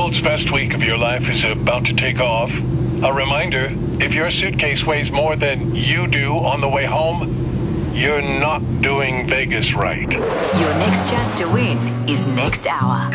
Gold's best week of your life is about to take off. A reminder, if your suitcase weighs more than you do on the way home, you're not doing Vegas right. Your next chance to win is next hour.